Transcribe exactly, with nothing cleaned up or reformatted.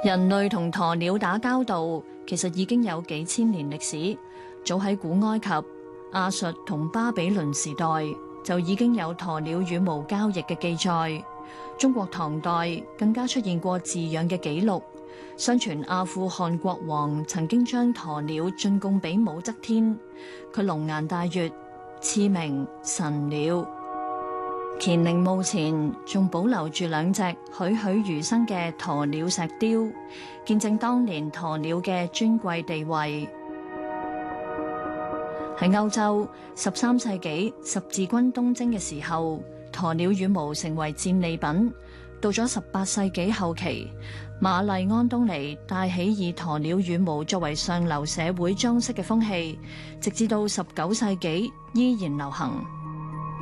人類同鴕鳥打交道，其實已經有幾千年歷史。早喺古埃及、亞述同巴比倫時代，就已經有鴕鳥羽毛交易嘅記載。中國唐代更加出現過飼養嘅記錄。相傳阿富汗國王曾經將鴕鳥進貢俾武則天，佢龍顏大悅，賜名神鳥。乾陵墓前仲保留住兩隻栩栩如生嘅鴕鳥石雕，見證當年鴕鳥嘅尊貴地位。喺歐洲，十三世紀十字軍東征嘅時候，鴕鳥羽毛成為戰利品。到咗十八世紀後期，瑪麗安東尼帶起以鴕鳥羽毛作為上流社會裝飾嘅風氣，直至到十九世紀依然流行。